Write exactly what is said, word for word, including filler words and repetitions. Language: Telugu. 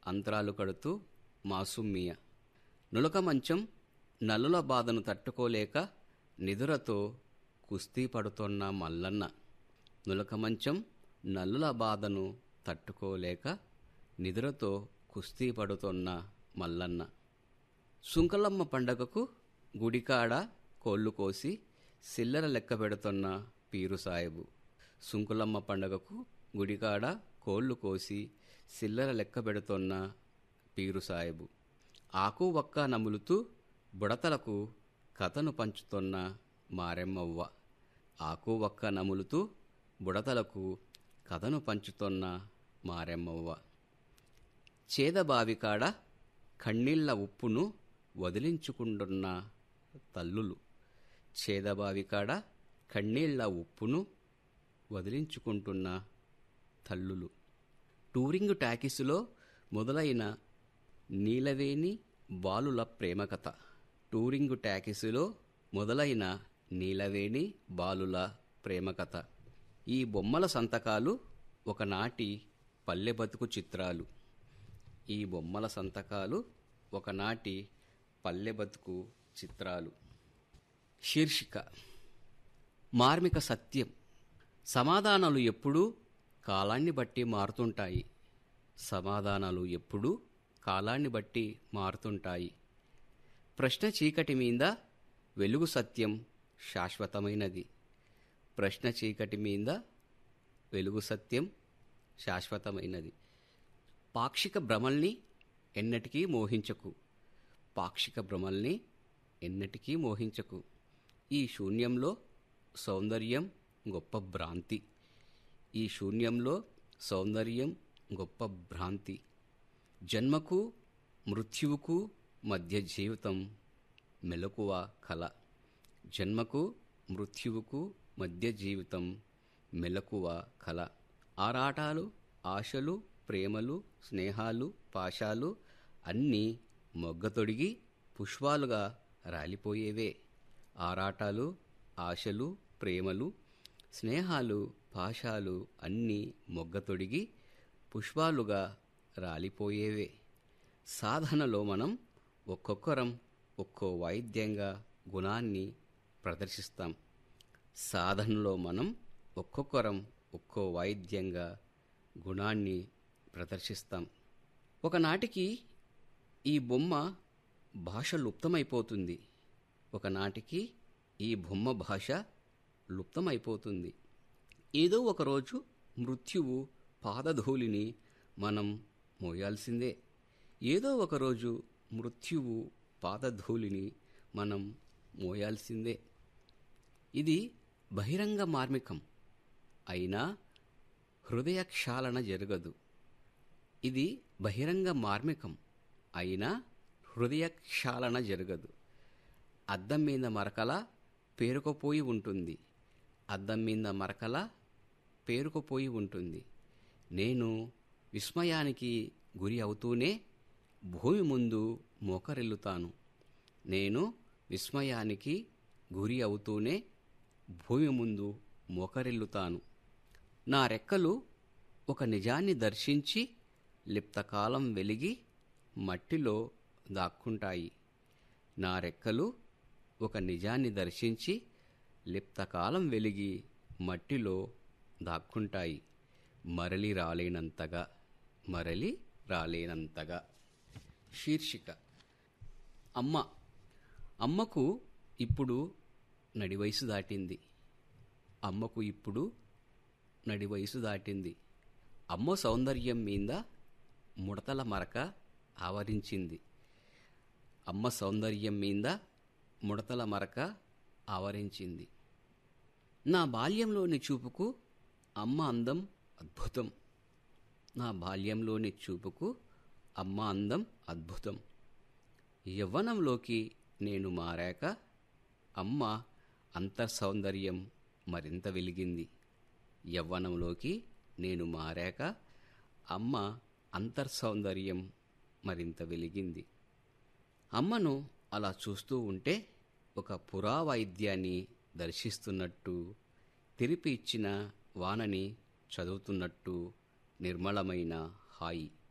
అంతరాలు కడుతూ మాసుమ్మియ. నులక మంచం నల్లుల బాధను తట్టుకోలేక నిదురతో కుస్తీ పడుతోన్న మల్లన్న. నులక మంచం నల్లుల బాధను తట్టుకోలేక నిదురతో కుస్తీ పడుతోన్న మల్లన్న. సుంకలమ్మ పండగకు గుడికాడ కోళ్లు కోసి సిల్లర లెక్క పెడుతున్న పీరుసాయబు. సుంకులమ్మ పండగకు గుడికాడ కోళ్లు కోసి సిల్లర లెక్క పెడుతోన్న పీరుసాయబు. ఆకు వక్క నములుతూ బుడతలకు కథను పంచుతోన్న మారెమ్మవ్వ. ఆకు వక్క నములుతూ బుడతలకు కథను పంచుతోన్న మారెమ్మవ్వ. చేదబావికాడ కన్నీళ్ల ఉప్పును వదిలించుకుంటున్న తల్లులు. చేదబావికాడ కన్నీళ్ల ఉప్పును వదిలించుకుంటున్న తల్లులు. టూరింగ్ టాకీసులో మొదలైన నీలవేణి బాలుల ప్రేమకథ. టూరింగ్ టాకీసులో మొదలైన నీలవేణి బాలుల ప్రేమకథ. ఈ బొమ్మల సంతకాలు ఒకనాటి పల్లె బతుకు చిత్రాలు. ఈ బొమ్మల సంతకాలు ఒకనాటి పల్లె బతుకు చిత్రాలు. శీర్షిక: మార్మిక సత్యం. సమాధానాలు ఎప్పుడూ కాలాన్ని బట్టి మారుతుంటాయి. సమాధానాలు ఎప్పుడూ కాలాన్ని బట్టి మారుతుంటాయి. ప్రశ్న చీకటి మీద, వెలుగు సత్యం శాశ్వతమైనది. ప్రశ్న చీకటి మీద, వెలుగు సత్యం శాశ్వతమైనది. పాక్షిక భ్రమల్ని ఎన్నటికీ మోహించకు. పాక్షిక భ్రమల్ని ఎన్నటికీ మోహించకు. ఈ శూన్యంలో సౌందర్యం గొప్ప భ్రాంతి. ఈ శూన్యంలో సౌందర్యం గొప్ప భ్రాంతి. జన్మకు మృత్యువుకు మధ్య జీవితం మెలకువ కల. జన్మకు మృత్యువుకు మధ్య జీవితం మెలకువ కల. ఆరాటాలు, ఆశలు, ప్రేమలు, స్నేహాలు, పాశాలు అన్నీ మొగ్గతొడిగి పుష్పాలుగా రాలిపోయేవే. ఆరాటాలు, ఆశలు, ప్రేమలు, స్నేహాలు, పాశాలు అన్నీ మొగ్గతొడిగి పుష్పాలుగా రాలిపోయేవే. సాధనలో మనం ఒక్కొక్కరం ఒక్కో వాయిద్యంగా గుణాన్ని ప్రదర్శిస్తాం. సాధనలో మనం ఒక్కొక్కరం ఒక్కో వాయిద్యంగా గుణాన్ని ప్రదర్శిస్తాం. ఒకనాటికి ఈ బొమ్మ భాష లుప్తమైపోతుంది. ఒకనాటికి ఈ బొమ్మ భాష లుప్తమైపోతుంది. ఏదో ఒకరోజు మృత్యువు పాదధూళిని మనం మోయాల్సిందే. ఏదో ఒకరోజు మృత్యువు పాదధూళిని మనం మోయాల్సిందే. ఇది బహిరంగ మార్మికం అయినా హృదయక్షాళన జరగదు. ఇది బహిరంగ మార్మికం అయినా హృదయక్షాళన జరగదు. అద్దం మీద మరకల పేరుకుపోయి ఉంటుంది. అద్దం మీద మరకల పేరుకుపోయి ఉంటుంది. నేను విస్మయానికి గురి అవుతూనే భూమి ముందు మోకరిల్లుతాను. నేను విస్మయానికి గురి అవుతూనే భూమి ముందు మోకరిల్లుతాను. నా రెక్కలు ఒక నిజాన్ని దర్శించి లిప్తకాలం వెలిగి మట్టిలో దాక్కుంటాయి. నా రెక్కలు ఒక నిజాన్ని దర్శించి లిప్తకాలం వెలిగి మట్టిలో దాక్కుంటాయి. మరలి రాలేనంతగా, మరలి రాలేనంతగా. శీర్షిక: అమ్మ. అమ్మకు ఇప్పుడు నడివయసు దాటింది. అమ్మకు ఇప్పుడు నడివయసు దాటింది. అమ్మ సౌందర్యం మీద ముడతల మరక ఆవరించింది. అమ్మ సౌందర్యం మీద ముడతల మరక ఆవరించింది. నా బాల్యంలోని చూపుకు అమ్మ అందం అద్భుతం. నా బాల్యంలోని చూపుకు అమ్మ అందం అద్భుతం. యవ్వనంలోకి నేను మారాక అమ్మ అంతర్సౌందర్యం మరింత వెలిగింది. యవ్వనంలోకి నేను మారాక అమ్మ అంతర్సౌందర్యం మరింత వెలిగింది. అమ్మను అలా చూస్తూ ఉంటే ఒక పురావాయిద్యాన్ని దర్శిస్తున్నట్టు, తిరిపి ఇచ్చిన వానని చదువుతున్నట్టు నిర్మలమైన హాయి.